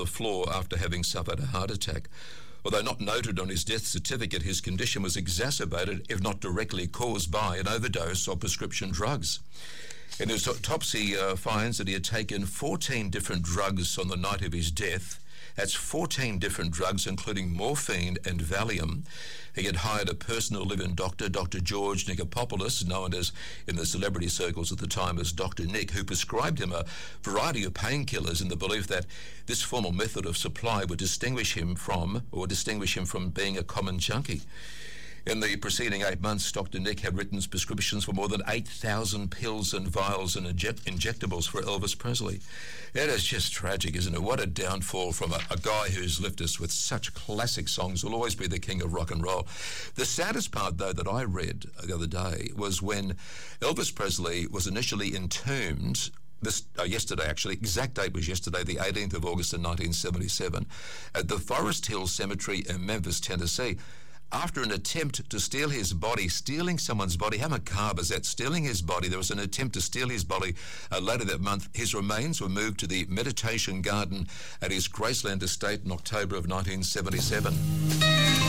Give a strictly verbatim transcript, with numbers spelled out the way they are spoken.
the floor after having suffered a heart attack. Although not noted on his death certificate, his condition was exacerbated, if not directly caused by, an overdose of prescription drugs. In his autopsy uh, finds that he had taken fourteen different drugs on the night of his death. That's fourteen different drugs, including morphine and Valium. He had hired a personal live-in doctor, Doctor George Nikopopoulos, known as in the celebrity circles at the time as Doctor Nick, who prescribed him a variety of painkillers in the belief that this formal method of supply would distinguish him from, or distinguish him from being a common junkie. In the preceding eight months, Doctor Nick had written prescriptions for more than eight thousand pills and vials and inject- injectables for Elvis Presley. It is just tragic, isn't it? What a downfall from a, a guy who's left us with such classic songs, will always be the king of rock and roll. The saddest part, though, that I read the other day was when Elvis Presley was initially entombed. This uh, yesterday, actually, exact date was yesterday, the eighteenth of August in nineteen seventy-seven, at the Forest Hill Cemetery in Memphis, Tennessee. After an attempt to steal his body, stealing someone's body, how macabre is that? Stealing his body, there was an attempt to steal his body uh, later that month. His remains were moved to the Meditation Garden at his Graceland estate in October of nineteen seventy-seven.